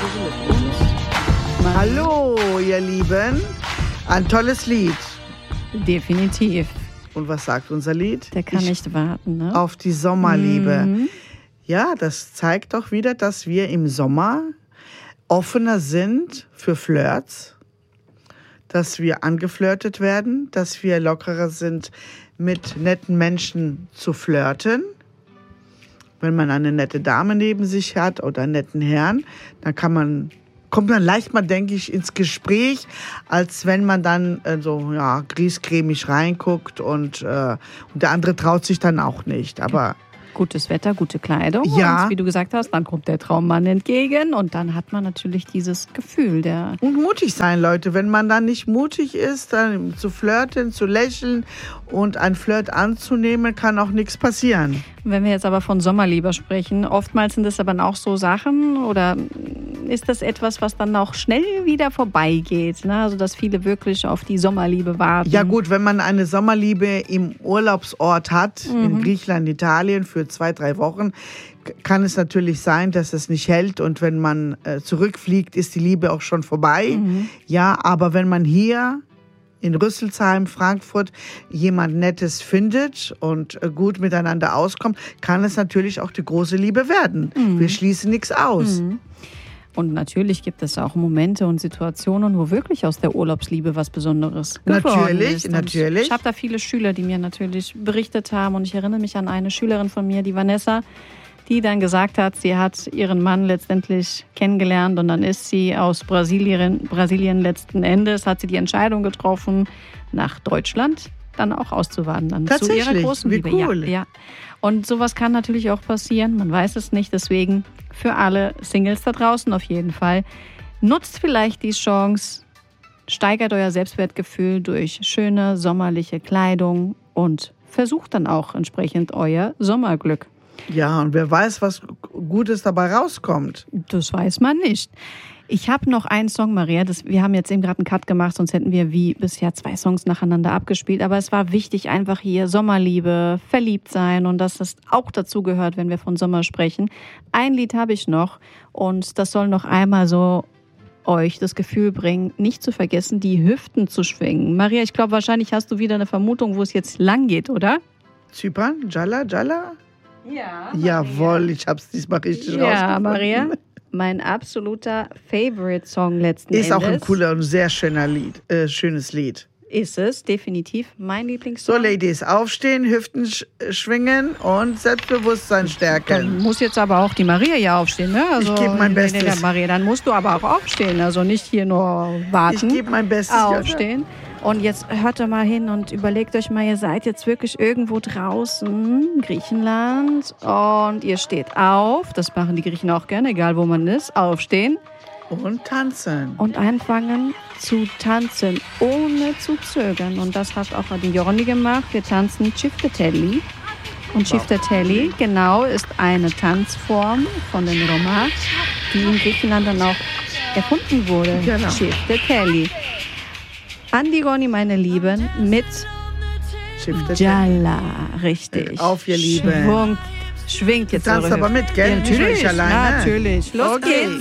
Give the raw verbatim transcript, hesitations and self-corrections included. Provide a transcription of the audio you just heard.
Hallo, ihr Lieben. Ein tolles Lied. Definitiv. Und was sagt unser Lied? Der kann ich nicht warten, ne? Auf die Sommerliebe. Mhm. Ja, das zeigt doch wieder, dass wir im Sommer offener sind für Flirts, dass wir angeflirtet werden, dass wir lockerer sind, mit netten Menschen zu flirten. Wenn man eine nette Dame neben sich hat oder einen netten Herrn, dann kann man, kommt man leicht mal, denke ich, ins Gespräch, als wenn man dann äh, so ja, griesgrämig reinguckt und, äh, und der andere traut sich dann auch nicht. Aber gutes Wetter, gute Kleidung. Ja. Und wie du gesagt hast, dann kommt der Traummann entgegen und dann hat man natürlich dieses Gefühl der... Und mutig sein, Leute. Wenn man dann nicht mutig ist, dann zu flirten, zu lächeln und ein Flirt anzunehmen, kann auch nichts passieren. Wenn wir jetzt aber von Sommerliebe sprechen, oftmals sind das aber auch so Sachen oder ist das etwas, was dann auch schnell wieder vorbeigeht, ne? Also dass viele wirklich auf die Sommerliebe warten. Ja gut, wenn man eine Sommerliebe im Urlaubsort hat, Mhm. in Griechenland, Italien, für zwei, drei Wochen, kann es natürlich sein, dass es nicht hält und wenn man äh, zurückfliegt, ist die Liebe auch schon vorbei. Mhm. Ja, aber wenn man hier in Rüsselsheim, Frankfurt jemand Nettes findet und äh, gut miteinander auskommt, kann es natürlich auch die große Liebe werden. Mhm. Wir schließen nichts aus. Mhm. Und natürlich gibt es auch Momente und Situationen, wo wirklich aus der Urlaubsliebe was Besonderes geworden Natürlich, ist. Und natürlich. Ich habe da viele Schüler, die mir natürlich berichtet haben. Und ich erinnere mich an eine Schülerin von mir, die Vanessa, die dann gesagt hat, sie hat ihren Mann letztendlich kennengelernt und dann ist sie aus Brasilien, Brasilien letzten Endes, hat sie die Entscheidung getroffen, nach Deutschland dann auch auszuwandern. Zu ihrer Tatsächlich? großen Wie Liebe. cool. Ja, ja. Und sowas kann natürlich auch passieren, man weiß es nicht. Deswegen für alle Singles da draußen auf jeden Fall, nutzt vielleicht die Chance, steigert euer Selbstwertgefühl durch schöne sommerliche Kleidung und versucht dann auch entsprechend euer Sommerglück. Ja, und wer weiß, was Gutes dabei rauskommt. Das weiß man nicht. Ich habe noch einen Song, Maria. Das, wir haben jetzt eben gerade einen Cut gemacht, sonst hätten wir wie bisher zwei Songs nacheinander abgespielt. Aber es war wichtig, einfach hier Sommerliebe, verliebt sein und dass das auch dazu gehört, wenn wir von Sommer sprechen. Ein Lied habe ich noch und das soll noch einmal so euch das Gefühl bringen, nicht zu vergessen, die Hüften zu schwingen. Maria, ich glaube, wahrscheinlich hast du wieder eine Vermutung, wo es jetzt lang geht, oder? Zypern? Jalla? Jalla? Ja. Jawohl, ich hab's diesmal richtig Ja, rausgefunden. Maria, mein absoluter Favorite-Song letzten Ist Endes. auch ein cooler und sehr schöner Lied, äh, schönes Lied. Ist es, definitiv. Mein Lieblingssong. So, Ladies, aufstehen, Hüften sch schwingen und Selbstbewusstsein Dann stärken. muss jetzt aber auch die Maria hier aufstehen, ne? Also, Ich gebe mein nee, nee, Bestes. nee, Maria, dann musst du aber auch aufstehen, also nicht hier nur warten. Ich gebe mein Bestes. Aufstehen. Und jetzt hört doch mal hin und überlegt euch mal, ihr seid jetzt wirklich irgendwo draußen, Griechenland, und ihr steht auf. Das machen die Griechen auch gerne, egal wo man ist. Aufstehen Und tanzen. und anfangen zu tanzen, ohne zu zögern. Und das hat auch die Jorni gemacht. Wir tanzen Çiftetelli. Und Çiftetelli, genau, ist eine Tanzform von den Roma, die in Griechenland dann auch erfunden wurde. Genau. Çiftetelli. An die Ronny, meine Lieben, mit Çiftetelli. Jalla, richtig. Auf, ihr Lieben. Schwung, schwingt jetzt Du tanzt eure aber Hüfte. mit, gell? Ja, Nicht nur natürlich, ich alleine. natürlich. Los Okay. geht's.